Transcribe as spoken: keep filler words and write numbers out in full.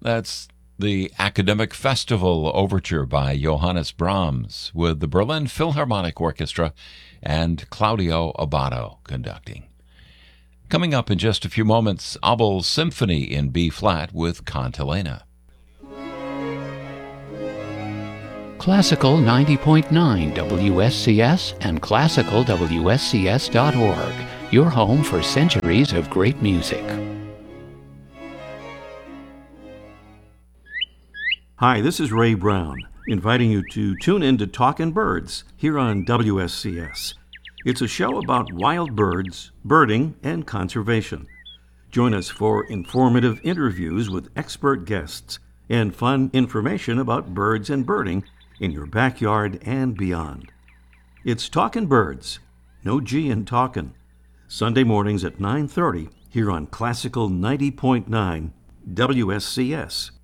That's the Academic Festival Overture by Johannes Brahms with the Berlin Philharmonic Orchestra and Claudio Abbado conducting. Coming up in just a few moments, Abel's Symphony in B-flat with Cantilena. Classical ninety point nine W S C S and classical W S C S dot org, your home for centuries of great music. Hi, this is Ray Brown, inviting you to tune in to Talkin' Birds here on W S C S. It's a show about wild birds, birding, and conservation. Join us for informative interviews with expert guests and fun information about birds and birding in your backyard and beyond. It's Talkin' Birds, no G in talkin', Sunday mornings at nine thirty here on Classical ninety point nine W S C S.